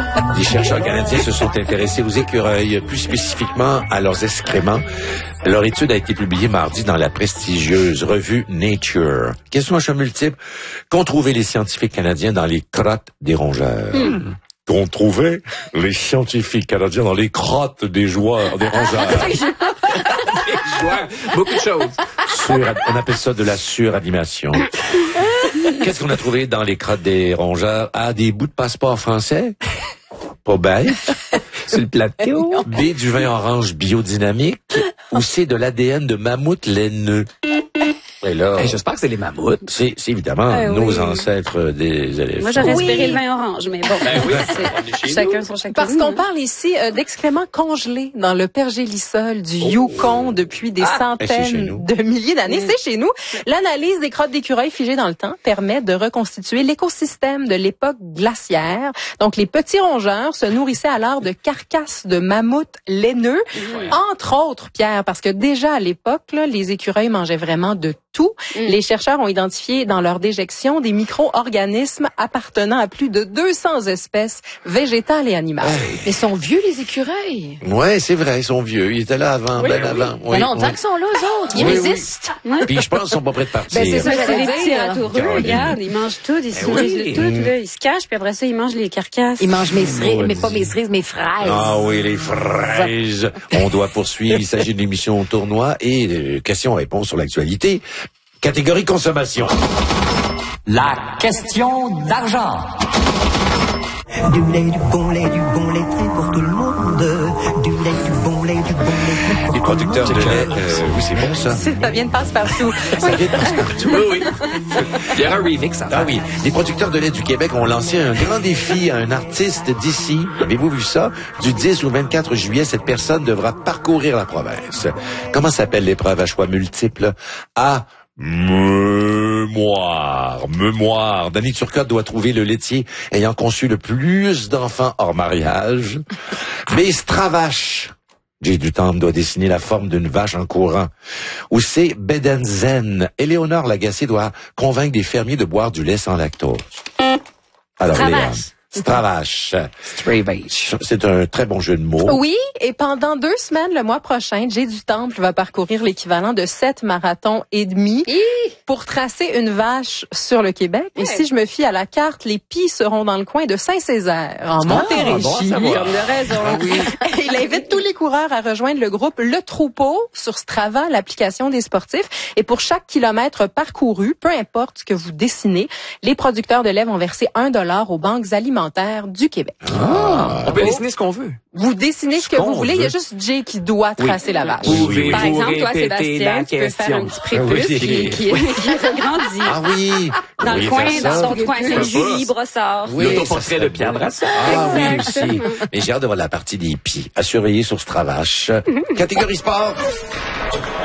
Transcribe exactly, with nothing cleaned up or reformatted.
Des chercheurs canadiens se sont intéressés aux écureuils, plus spécifiquement à leurs excréments. Leur étude a été publiée mardi dans la prestigieuse revue Nature. Question à choix multiple. Qu'ont trouvé les scientifiques canadiens dans les crottes des rongeurs? Hmm. Qu'ont trouvé les scientifiques canadiens dans les crottes des joueurs, des rongeurs? Des joueurs, beaucoup de choses. Sur, on appelle ça de la suranimation. Qu'est-ce qu'on a trouvé dans les crottes des rongeurs? Ah, des bouts de passeport français? Pas bête. Sur le plateau. B, du vin orange biodynamique. Ou C, de l'A D N de mammouth laineux. Et là, hey, j'espère que c'est les mammouths. C'est, c'est évidemment euh, nos oui. ancêtres des éléphants. Moi, j'aurais espéré oui. le vin orange, mais bon. Ben oui, c'est chacun son chacun. Parce qu'on parle ici euh, d'excréments congelés dans le pergélisol du oh. Yukon depuis des ah, centaines de milliers d'années. Mmh. C'est chez nous. L'analyse des crottes d'écureuils figées dans le temps permet de reconstituer l'écosystème de l'époque glaciaire. Donc, les petits rongeurs se nourrissaient alors de carcasses de mammouths laineux, mmh. entre autres, Pierre, parce que déjà à l'époque, là, les écureuils mangeaient vraiment de tout. Mm. Les chercheurs ont identifié dans leur déjection des micro-organismes appartenant à plus de deux cents espèces végétales et animales. Hey. Ils sont vieux, les écureuils. Ouais, c'est vrai, ils sont vieux. Ils étaient là avant, oui, ben oui. avant. Oui, mais non, on dirait qu'ils sont là, eux autres. Ils oui, résistent. Oui. Puis je pense qu'ils sont pas prêts de partir. Ben, c'est ça, c'est les petits ratoureux, regarde. Ils mangent tout, ils se nourrissent de tout, là. Ils se cachent, puis après ça, ils mangent les carcasses. Ils mangent mes cerises, mais pas mes cerises, mes fraises. Ah oui, les fraises. On doit poursuivre. Il s'agit d'une émission tournoi et euh, questions-réponses sur l'actualité. Catégorie consommation. La question d'argent. Du lait, du bon lait, du bon lait très pour tout le monde. Du lait, du bon lait, du bon lait. Les producteurs de lait, euh, oui, c'est bon ça. Ça vient de passe-partout. Ça vient de passe-partout. Oui, oui. Il y a un remix à faire. Ah oui. Les producteurs de lait du Québec ont lancé un grand défi à un artiste d'ici. Avez-vous vu ça? Du dix au vingt-quatre juillet, cette personne devra parcourir la province. Comment s'appelle l'épreuve à choix multiples? A. Mémoire, mémoire. Danny Turcotte doit trouver le laitier ayant conçu le plus d'enfants hors mariage. Mais Stravache. Jay Dutemps doit dessiner la forme d'une vache en courant. Ou c'est Bedenzen. Éléonore Lagacé doit convaincre des fermiers de boire du lait sans lactose. Alors, Léa. Stravache. Stravache. C'est un très bon jeu de mots. Oui, et pendant deux semaines, le mois prochain, Jay Dutemps va parcourir l'équivalent de sept marathons et demi pour tracer une vache sur le Québec. Ouais. Et si je me fie à la carte, les pies seront dans le coin de Saint-Césaire, en Montérégie. Ah, bon, comme de raison. Ah, oui. Il invite tous les coureurs à rejoindre le groupe Le Troupeau sur Strava, l'application des sportifs. Et pour chaque kilomètre parcouru, peu importe ce que vous dessinez, les producteurs de lait vont verser un dollar aux banques alimentaires du Québec. Ah, on peut dessiner ce qu'on veut. Vous dessinez ce, ce que vous voulez. Veut. Il y a juste Jay qui doit tracer oui. la vache. Oui, oui, Par exemple, toi, Sébastien, tu peux faire un petit prépuce oui. qui, qui, qui agrandit. Ah oui! Dans le coin, dans ton coin, c'est Julie Brossard. Oui, l'autoportrait de Pierre Brassard. Ah oui, aussi. Mais j'ai hâte de voir la partie des pieds à surveiller sur Stravache. Catégorie sport.